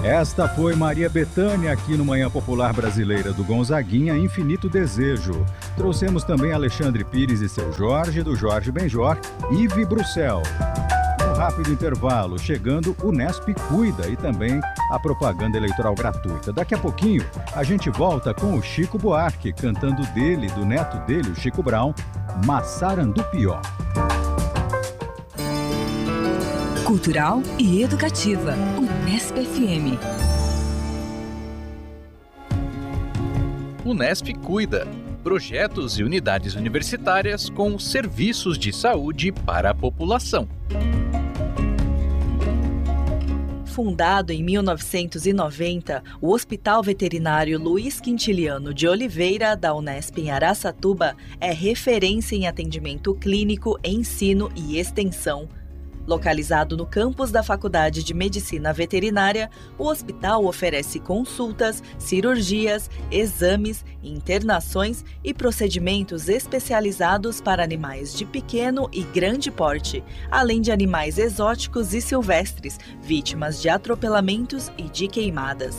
Esta foi Maria Bethânia aqui no Manhã Popular Brasileira do Gonzaguinha Infinito Desejo. Trouxemos também Alexandre Pires e seu Jorge, do Jorge Benjor, Ive Bruxel. Um rápido intervalo, chegando o Unesp Cuida e também a propaganda eleitoral gratuita. Daqui a pouquinho, a gente volta com o Chico Buarque, cantando dele, do neto dele, o Chico Brown, Massarandupió. Cultural e educativa, Unesp FM. Unesp Cuida. Projetos e unidades universitárias com serviços de saúde para a população. Fundado em 1990, o Hospital Veterinário Luiz Quintiliano de Oliveira, da Unesp em Araçatuba, é referência em atendimento clínico, ensino e extensão. Localizado no campus da Faculdade de Medicina Veterinária, o hospital oferece consultas, cirurgias, exames, internações e procedimentos especializados para animais de pequeno e grande porte, além de animais exóticos e silvestres, vítimas de atropelamentos e de queimadas.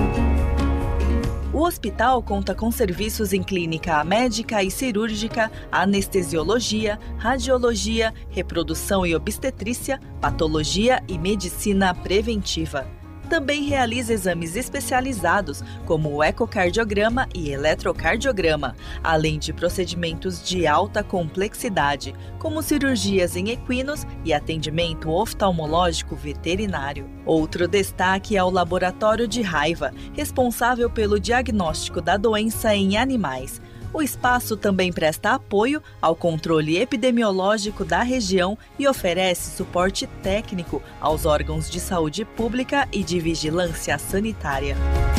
O hospital conta com serviços em clínica médica e cirúrgica, anestesiologia, radiologia, reprodução e obstetrícia, patologia e medicina preventiva. Também realiza exames especializados, como o ecocardiograma e eletrocardiograma, além de procedimentos de alta complexidade, como cirurgias em equinos e atendimento oftalmológico veterinário. Outro destaque é o laboratório de raiva, responsável pelo diagnóstico da doença em animais. O espaço também presta apoio ao controle epidemiológico da região e oferece suporte técnico aos órgãos de saúde pública e de vigilância sanitária.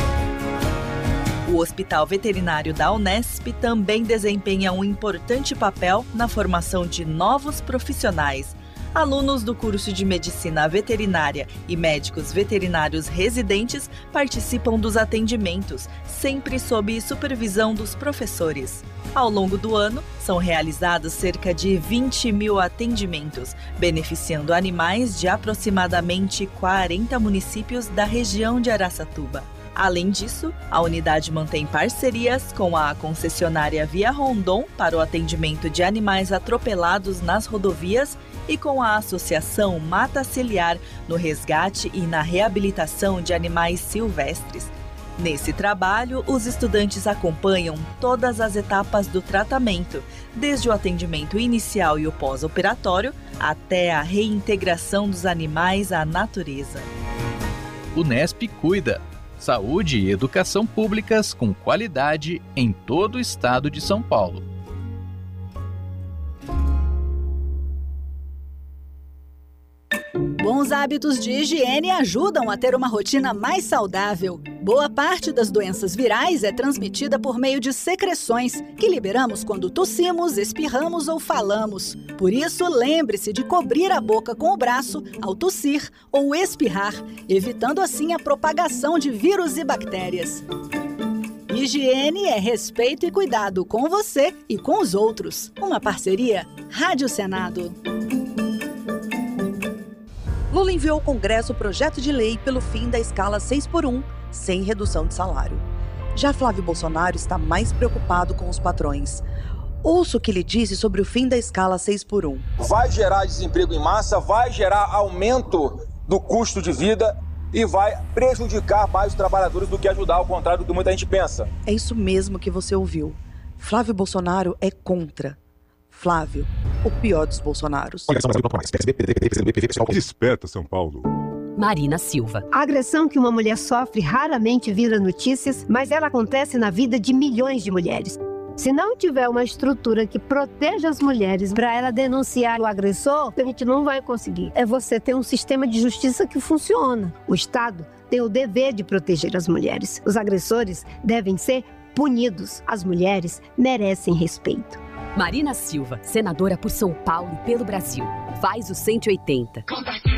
O Hospital Veterinário da Unesp também desempenha um importante papel na formação de novos profissionais. Alunos do curso de Medicina Veterinária e médicos veterinários residentes participam dos atendimentos, sempre sob supervisão dos professores. Ao longo do ano, são realizados cerca de 20 mil atendimentos, beneficiando animais de aproximadamente 40 municípios da região de Araçatuba. Além disso, a unidade mantém parcerias com a concessionária Via Rondon para o atendimento de animais atropelados nas rodovias e com a Associação Mata Ciliar no resgate e na reabilitação de animais silvestres. Nesse trabalho, os estudantes acompanham todas as etapas do tratamento, desde o atendimento inicial e o pós-operatório até a reintegração dos animais à natureza. Unesp Cuida. Saúde e educação públicas com qualidade em todo o estado de São Paulo. Bons hábitos de higiene ajudam a ter uma rotina mais saudável. Boa parte das doenças virais é transmitida por meio de secreções que liberamos quando tossimos, espirramos ou falamos. Por isso, lembre-se de cobrir a boca com o braço ao tossir ou espirrar, evitando assim a propagação de vírus e bactérias. Higiene é respeito e cuidado com você e com os outros. Uma parceria Rádio Senado. Lula enviou ao Congresso o projeto de lei pelo fim da escala 6x1, sem redução de salário. Já Flávio Bolsonaro está mais preocupado com os patrões. Ouça o que ele disse sobre o fim da escala 6x1. Vai gerar desemprego em massa, vai gerar aumento do custo de vida e vai prejudicar mais os trabalhadores do que ajudar, ao contrário do que muita gente pensa. É isso mesmo que você ouviu. Flávio Bolsonaro é contra. Flávio, o pior dos Bolsonaros. Desperta, São Paulo. Marina Silva. A agressão que uma mulher sofre raramente vira notícias, mas ela acontece na vida de milhões de mulheres. Se não tiver uma estrutura que proteja as mulheres para ela denunciar o agressor, a gente não vai conseguir. É você ter um sistema de justiça que funciona. O Estado tem o dever de proteger as mulheres. Os agressores devem ser punidos. As mulheres merecem respeito. Marina Silva, senadora por São Paulo e pelo Brasil. Faz o 180.